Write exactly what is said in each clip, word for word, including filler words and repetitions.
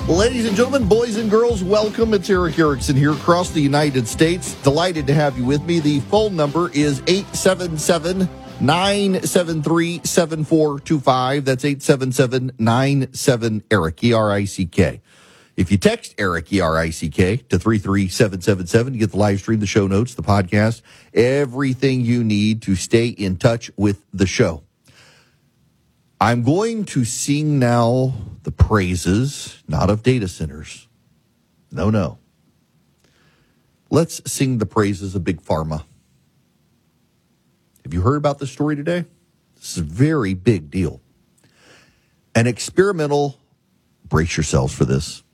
Ladies and gentlemen, boys and girls, welcome. It's Erick Erickson here across the United States. Delighted to have you with me. The phone number is eight seven seven, nine seven three, seven four two five. That's eight seven seven, nine seven, Eric, E R I C K. If you text Eric, E R I C K, to three three seven seven seven, you get the live stream, the show notes, the podcast, everything you need to stay in touch with the show. I'm going to sing now the praises, not of data centers. No, no. Let's sing the praises of Big Pharma. Have you heard about this story today? This is a very big deal. An experimental, brace yourselves for this,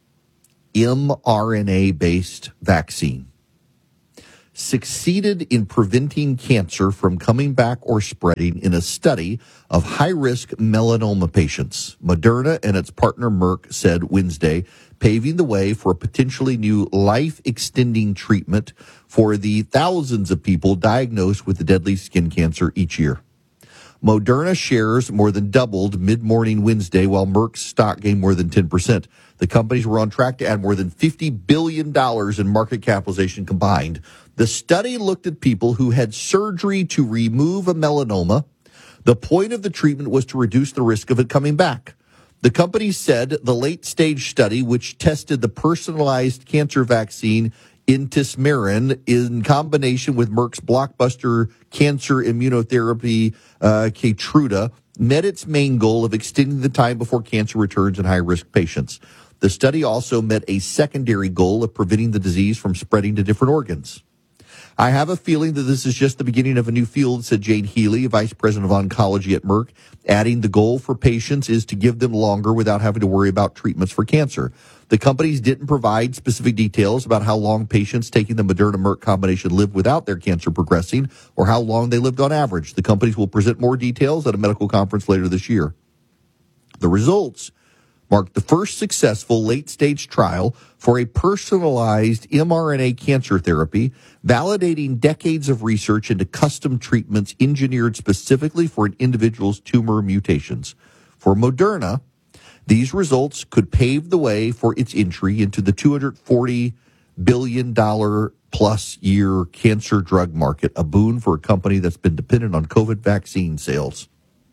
mRNA-based vaccine succeeded in preventing cancer from coming back or spreading in a study of high-risk melanoma patients. Moderna and its partner Merck said Wednesday, paving the way for a potentially new life-extending treatment for the thousands of people diagnosed with the deadly skin cancer each year. Moderna shares more than doubled mid-morning Wednesday, while Merck's stock gained more than ten percent. The companies were on track to add more than fifty billion dollars in market capitalization combined. The study looked at people who had surgery to remove a melanoma. The point of the treatment was to reduce the risk of it coming back. The company said the late-stage study, which tested the personalized cancer vaccine Intismeran in combination with Merck's blockbuster cancer immunotherapy uh, Keytruda, met its main goal of extending the time before cancer returns in high-risk patients. The study also met a secondary goal of preventing the disease from spreading to different organs. I have a feeling that this is just the beginning of a new field, said Jane Healy, Vice President of Oncology at Merck, adding the goal for patients is to give them longer without having to worry about treatments for cancer. The companies didn't provide specific details about how long patients taking the Moderna-Merck combination lived without their cancer progressing or how long they lived on average. The companies will present more details at a medical conference later this year. The results marked the first successful late-stage trial for a personalized mRNA cancer therapy, validating decades of research into custom treatments engineered specifically for an individual's tumor mutations. For Moderna, these results could pave the way for its entry into the two hundred forty billion dollars plus year cancer drug market, a boon for a company that's been dependent on COVID vaccine sales.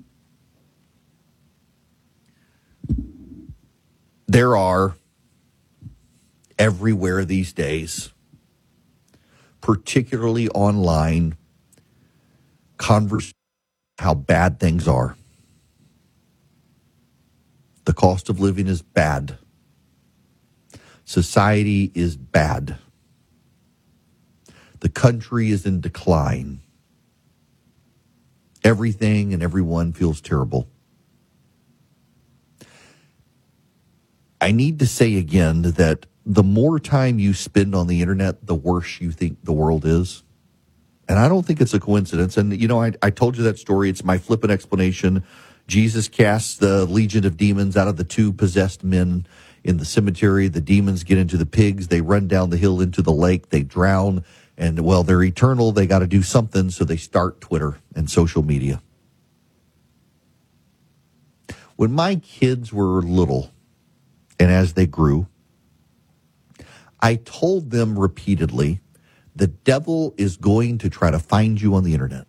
There are everywhere these days, particularly online, conversations how bad things are. The cost of living is bad. Society is bad. The country is in decline. Everything and everyone feels terrible. I need to say again that the more time you spend on the internet, the worse you think the world is. And I don't think it's a coincidence. And, you know, I, I told you that story. It's my flippant explanation. Jesus casts the legion of demons out of the two possessed men in the cemetery. The demons get into the pigs. They run down the hill into the lake. They drown. And, well, they're eternal. They got to do something. So they start Twitter and social media. When my kids were little, and as they grew, I told them repeatedly, the devil is going to try to find you on the internet.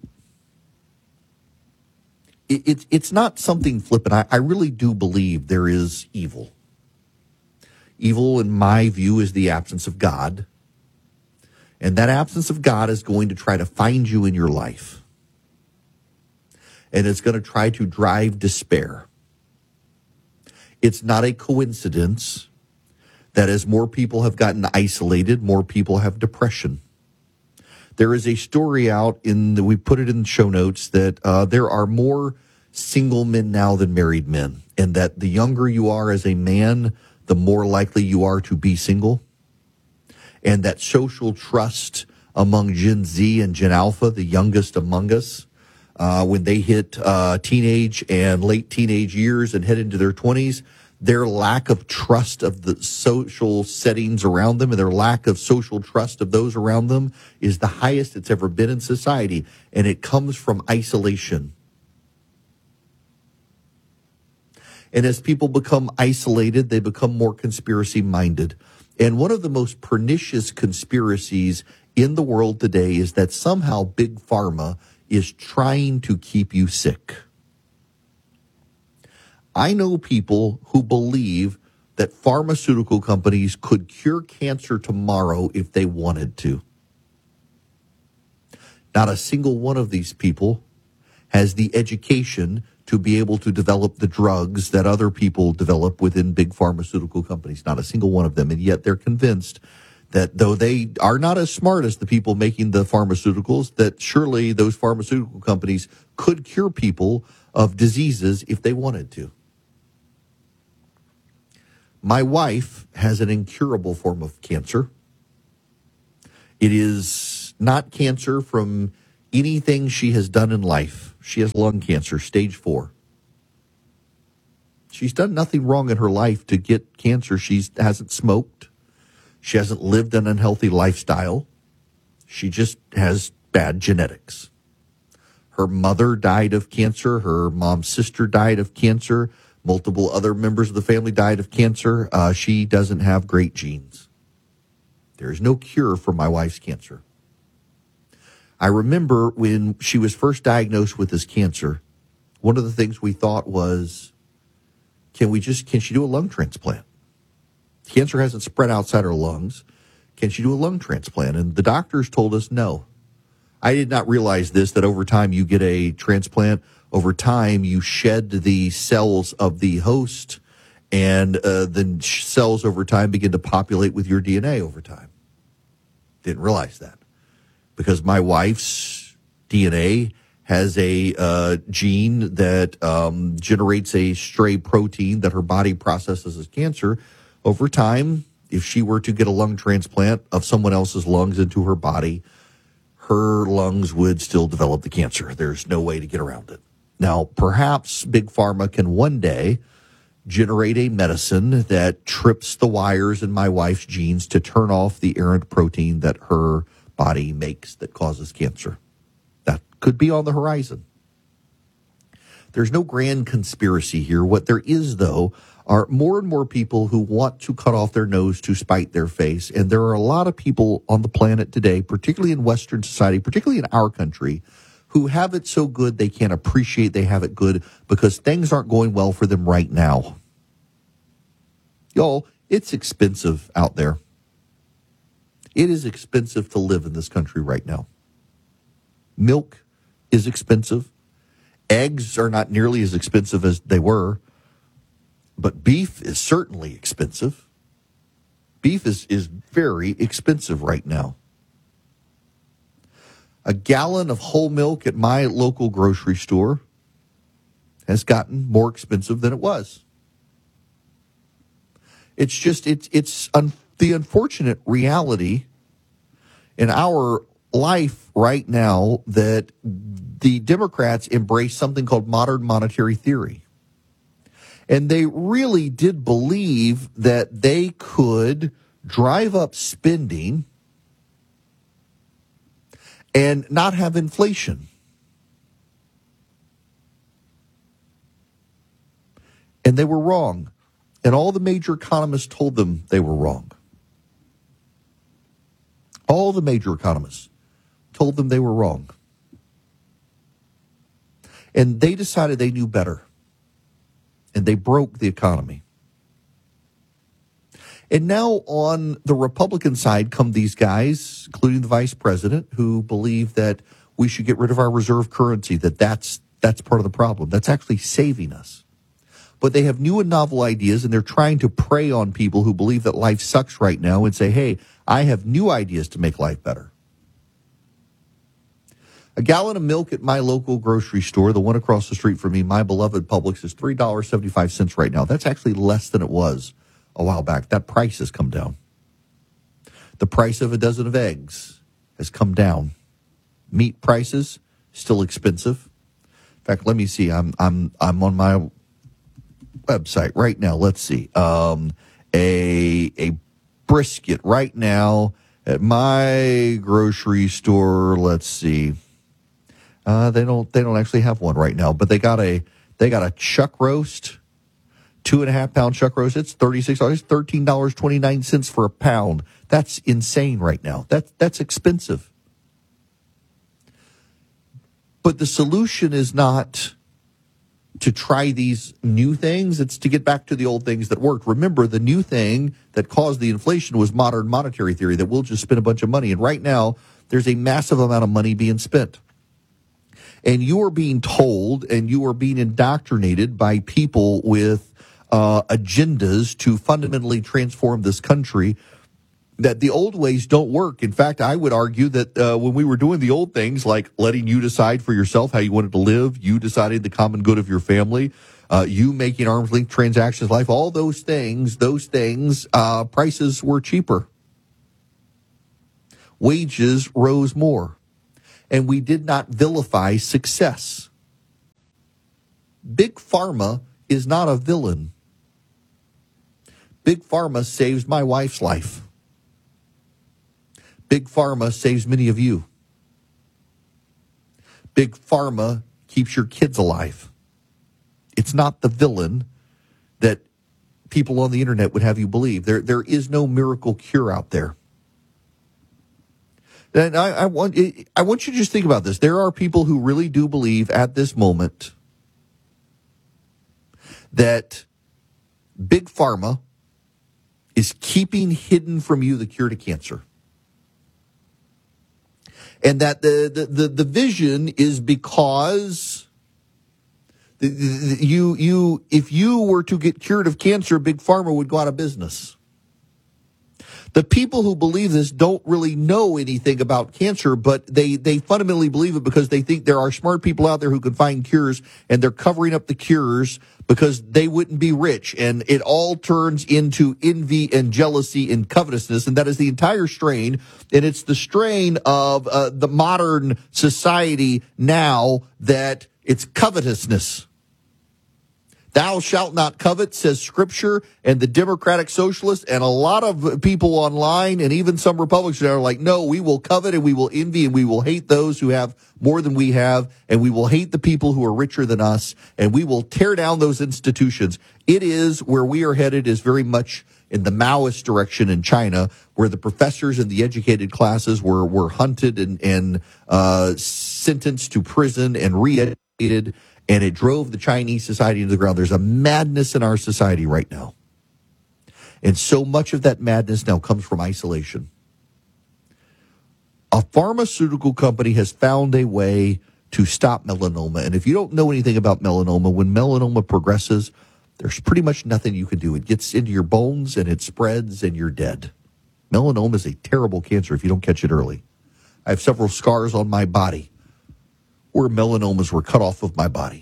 It, it, it's not something flippant. I, I really do believe there is evil. Evil, in my view, is the absence of God. And that absence of God is going to try to find you in your life. And it's going to try to drive despair. It's not a coincidence that as more people have gotten isolated, more people have depression. There is a story out in the, we put it in the show notes that uh, there are more single men now than married men, and that the younger you are as a man, the more likely you are to be single. And that social trust among Gen Z and Gen Alpha, the youngest among us, uh, when they hit uh, teenage and late teenage years and head into their twenties, their lack of trust of the social settings around them and their lack of social trust of those around them is the highest it's ever been in society. And it comes from isolation. And as people become isolated, they become more conspiracy minded. And one of the most pernicious conspiracies in the world today is that somehow Big Pharma is trying to keep you sick. I know people who believe that pharmaceutical companies could cure cancer tomorrow if they wanted to. Not a single one of these people has the education to be able to develop the drugs that other people develop within big pharmaceutical companies. Not a single one of them. And yet they're convinced that though they are not as smart as the people making the pharmaceuticals, that surely those pharmaceutical companies could cure people of diseases if they wanted to. My wife has an incurable form of cancer. It is not cancer from anything she has done in life. She has lung cancer, stage four. She's done nothing wrong in her life to get cancer. She hasn't smoked. She hasn't lived an unhealthy lifestyle. She just has bad genetics. Her mother died of cancer. Her mom's sister died of cancer. Multiple other members of the family died of cancer. Uh, she doesn't have great genes. There is no cure for my wife's cancer. I remember when she was first diagnosed with this cancer, one of the things we thought was, can we just, can she do a lung transplant? Cancer hasn't spread outside her lungs. Can she do a lung transplant? And the doctors told us no. I did not realize this, that over time you get a transplant. Over time, you shed the cells of the host, and uh, the cells over time begin to populate with your D N A over time. Didn't realize that. Because my wife's D N A has a uh, gene that um, generates a stray protein that her body processes as cancer. Over time, if she were to get a lung transplant of someone else's lungs into her body, her lungs would still develop the cancer. There's no way to get around it. Now, perhaps Big Pharma can one day generate a medicine that trips the wires in my wife's genes to turn off the errant protein that her body makes that causes cancer. That could be on the horizon. There's no grand conspiracy here. What there is, though, are more and more people who want to cut off their nose to spite their face. And there are a lot of people on the planet today, particularly in Western society, particularly in our country, who have it so good they can't appreciate they have it good because things aren't going well for them right now. Y'all, it's expensive out there. It is expensive to live in this country right now. Milk is expensive. Eggs are not nearly as expensive as they were. But beef is certainly expensive. Beef is, is very expensive right now. A gallon of whole milk at my local grocery store has gotten more expensive than it was. It's just, it's, it's un, the unfortunate reality in our life right now that the Democrats embrace something called modern monetary theory. And they really did believe that they could drive up spending and not have inflation. And they were wrong. And all the major economists told them they were wrong. All the major economists told them they were wrong. And they decided they knew better. And they broke the economy. And now on the Republican side come these guys, including the vice president, who believe that we should get rid of our reserve currency, that that's, that's part of the problem. That's actually saving us. But they have new and novel ideas, and they're trying to prey on people who believe that life sucks right now and say, hey, I have new ideas to make life better. A gallon of milk at my local grocery store, the one across the street from me, my beloved Publix, is three dollars and seventy-five cents right now. That's actually less than it was a while back. That price has come down. The price of a dozen of eggs has come down. Meat prices still expensive. In fact, let me see. I'm I'm I'm on my website right now. Let's see. Um, a a brisket right now at my grocery store. Let's see. Uh, they don't they don't actually have one right now, but they got a they got a chuck roast two and a half pound chuck roast, it's thirty-six dollars, thirteen dollars and twenty-nine cents for a pound. That's insane right now. That, that's expensive. But the solution is not to try these new things. It's to get back to the old things that worked. Remember, the new thing that caused the inflation was modern monetary theory, that we'll just spend a bunch of money. And right now, there's a massive amount of money being spent. And you are being told and you are being indoctrinated by people with uh, agendas to fundamentally transform this country, that the old ways don't work. In fact, I would argue that uh, when we were doing the old things, like letting you decide for yourself how you wanted to live, you decided the common good of your family, uh, you making arm's length transactions, life, all those things, those things, uh, prices were cheaper. Wages rose more. And we did not vilify success. Big Pharma is not a villain. Big Pharma saves my wife's life. Big Pharma saves many of you. Big Pharma keeps your kids alive. It's not the villain that people on the internet would have you believe. There, there is no miracle cure out there. And I, I want, I want you to just think about this. There are people who really do believe at this moment that Big Pharma is keeping hidden from you the cure to cancer. And that the, the, the, the vision is because the, the, you, you, if you were to get cured of cancer, Big Pharma would go out of business. The people who believe this don't really know anything about cancer, but they, they fundamentally believe it because they think there are smart people out there who can find cures, and they're covering up the cures because they wouldn't be rich. And it all turns into envy and jealousy and covetousness. And that is the entire strain. And it's the strain of uh, the modern society now, that it's covetousness. Thou shalt not covet, says Scripture, and the Democratic Socialists and a lot of people online and even some Republicans are like, no, we will covet and we will envy and we will hate those who have more than we have, and we will hate the people who are richer than us, and we will tear down those institutions. It is where we are headed is very much in the Maoist direction in China, where the professors and the educated classes were, were hunted and, and uh, sentenced to prison and re-educated. And it drove the Chinese society into the ground. There's a madness in our society right now. And so much of that madness now comes from isolation. A pharmaceutical company has found a way to stop melanoma. And if you don't know anything about melanoma, when melanoma progresses, there's pretty much nothing you can do. It gets into your bones and it spreads and you're dead. Melanoma is a terrible cancer if you don't catch it early. I have several scars on my body where melanomas were cut off of my body.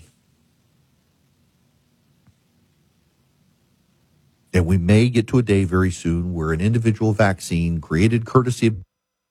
And we may get to a day very soon where an individual vaccine created courtesy of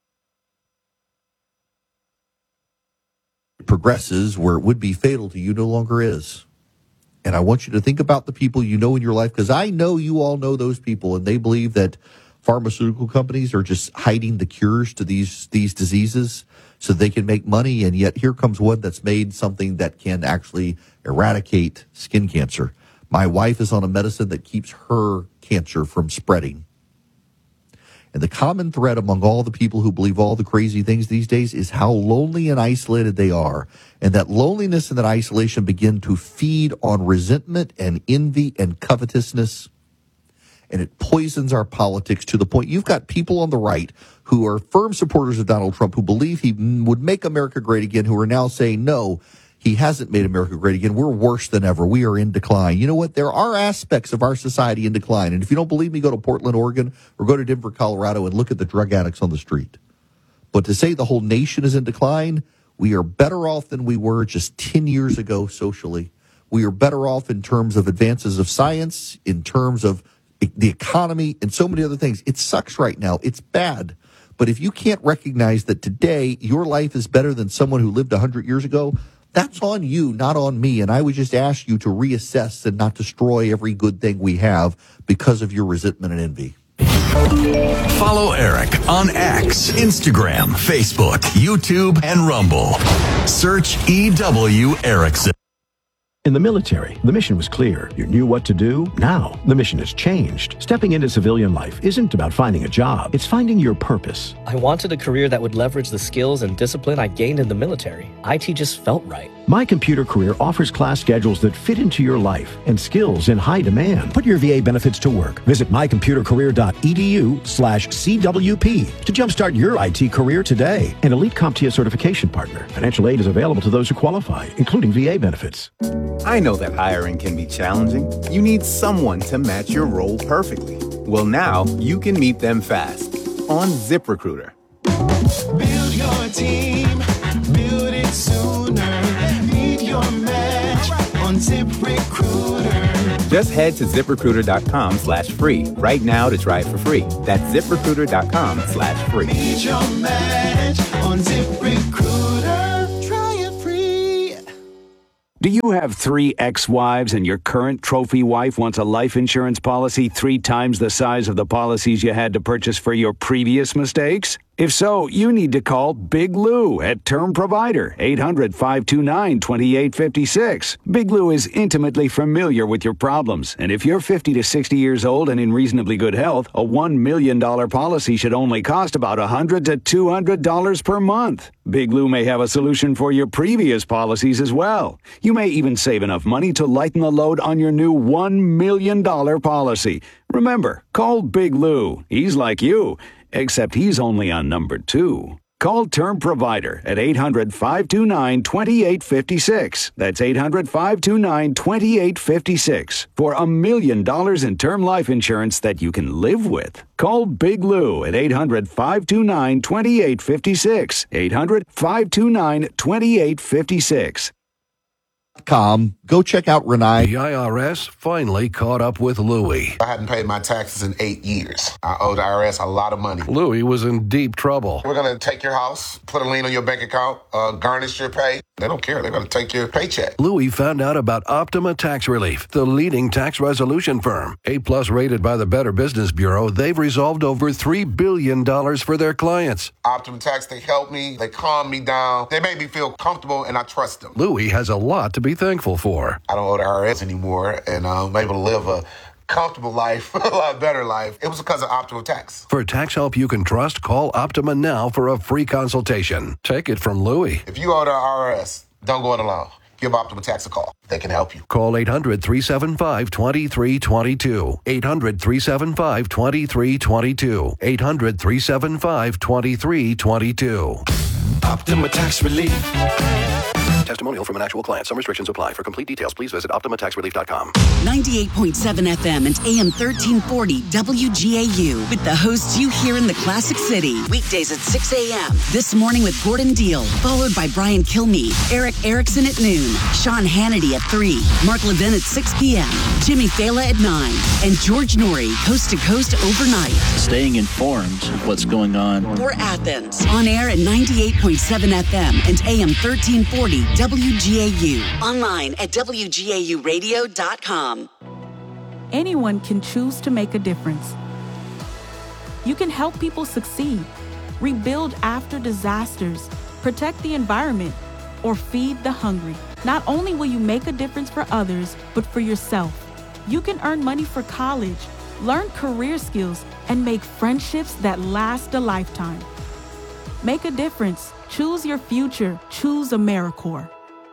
progresses where it would be fatal to you no longer is. And I want you to think about the people you know in your life, because I know you all know those people, and they believe that pharmaceutical companies are just hiding the cures to these these diseases so they can make money. And yet here comes one that's made something that can actually eradicate skin cancer. My wife is on a medicine that keeps her cancer from spreading. And the common thread among all the people who believe all the crazy things these days is how lonely and isolated they are. And that loneliness and that isolation begin to feed on resentment and envy and covetousness. And it poisons our politics to the point you've got people on the right who are firm supporters of Donald Trump, who believe he would make America great again, who are now saying, no, he hasn't made America great again. We're worse than ever. We are in decline. You know what? There are aspects of our society in decline. And if you don't believe me, go to Portland, Oregon, or go to Denver, Colorado, and look at the drug addicts on the street. But to say the whole nation is in decline, we are better off than we were just ten years ago socially. We are better off in terms of advances of science, in terms of the economy, and so many other things. It sucks right now. It's bad. But if you can't recognize that today your life is better than someone who lived one hundred years ago, that's on you, not on me. And I would just ask you to reassess and not destroy every good thing we have because of your resentment and envy. Follow Eric on X, Instagram, Facebook, YouTube, and Rumble. Search E W Erickson. In the military, the mission was clear. You knew what to do. Now, the mission has changed. Stepping into civilian life isn't about finding a job. It's finding your purpose. I wanted a career that would leverage the skills and discipline I gained in the military. I T just felt right. My Computer Career offers class schedules that fit into your life and skills in high demand. Put your V A benefits to work. Visit mycomputercareer.edu slash CWP to jumpstart your I T career today. An Elite CompTIA certification partner. Financial aid is available to those who qualify, including V A benefits. I know that hiring can be challenging. You need someone to match your role perfectly. Well, now you can meet them fast on ZipRecruiter. Build your team, build it sooner. Meet your match on ZipRecruiter. Just head to ZipRecruiter.com slash free right now to try it for free. That's ZipRecruiter.com slash free. Meet your match on ZipRecruiter. Try it free. Do you have three ex-wives and your current trophy wife wants a life insurance policy three times the size of the policies you had to purchase for your previous mistakes? If so, you need to call Big Lou at Term Provider, eight hundred, five two nine, two eight five six. Big Lou is intimately familiar with your problems, and if you're fifty to sixty years old and in reasonably good health, a one million dollars policy should only cost about one hundred to two hundred dollars per month. Big Lou may have a solution for your previous policies as well. You may even save enough money to lighten the load on your new one million dollars policy. Remember, call Big Lou. He's like you, except he's only on number two. Call Term Provider at eight hundred, five two nine, two eight five six. That's eight hundred, five two nine, two eight five six for a million dollars in term life insurance that you can live with. Call Big Lou at eight hundred, five two nine, two eight five six. eight hundred, five two nine, two eight five six. Com. Go check out Renai. The I R S finally caught up with Louie. I hadn't paid my taxes in eight years. I owed the I R S a lot of money. Louie was in deep trouble. We're going to take your house, put a lien on your bank account, uh, garnish your pay. They don't care. They're going to take your paycheck. Louie found out about Optima Tax Relief, the leading tax resolution firm. A-plus rated by the Better Business Bureau, they've resolved over three billion dollars for their clients. Optima Tax, they help me. They calm me down. They make me feel comfortable, and I trust them. Louie has a lot to be thankful for. I don't owe the I R S anymore, and I'm able to live a comfortable life, a lot better life. It was because of Optima Tax. For tax help you can trust, call Optima now for a free consultation. Take it from Louie. If you owe the I R S, don't go it alone. Give Optima Tax a call. They can help you. Call eight hundred, three seven five, two three two two. eight hundred, three seven five, two three two two. eight hundred, three seven five, two three two two. Optima Tax Relief. Testimonial from an actual client. Some restrictions apply. For complete details, please visit optima tax relief dot com. ninety-eight point seven F M and A M thirteen forty W G A U with the hosts you hear in the Classic City. Weekdays at six a.m. This morning with Gordon Deal, followed by Brian Kilmeade, Eric Erickson at noon, Sean Hannity at three, Mark Levin at six p.m., Jimmy Fela at nine, and George Norrie, coast to coast overnight. Staying informed of what's going on. For Athens, on air at ninety-eight point seven F M and A M thirteen forty W G A U. Online at W G A U radio dot com. Anyone can choose to make a difference. You can help people succeed, rebuild after disasters, protect the environment, or feed the hungry. Not only will you make a difference for others, but for yourself. You can earn money for college, learn career skills, and make friendships that last a lifetime. Make a difference. Choose your future. Choose AmeriCorps.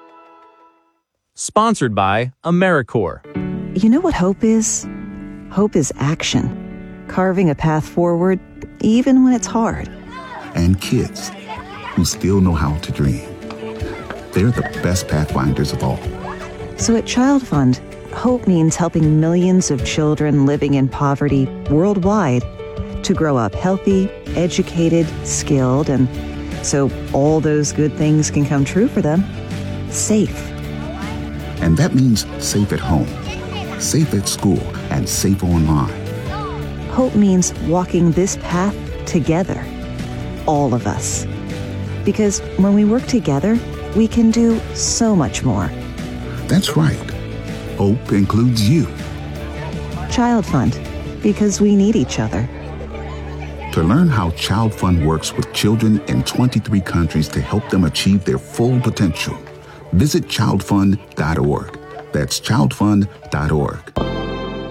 Sponsored by AmeriCorps. You know what hope is? Hope is action. Carving a path forward, even when it's hard. And kids who still know how to dream. They're the best pathfinders of all. So at Child Fund, hope means helping millions of children living in poverty worldwide to grow up healthy, educated, skilled, and so all those good things can come true for them. Safe. And that means safe at home, safe at school, and safe online. Hope means walking this path together. All of us. Because when we work together, we can do so much more. That's right. Hope includes you. Child Fund. Because we need each other. To learn how Child Fund works with children in twenty-three countries to help them achieve their full potential, visit child fund dot org. That's child fund dot org.